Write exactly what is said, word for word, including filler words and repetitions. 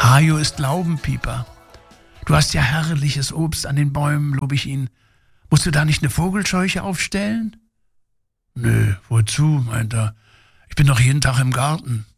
Hajo ist Laubenpieper. Du hast ja herrliches Obst an den Bäumen, lob ich ihn. Musst du da nicht eine Vogelscheuche aufstellen? Nö, wozu, meint er. Ich bin doch jeden Tag im Garten.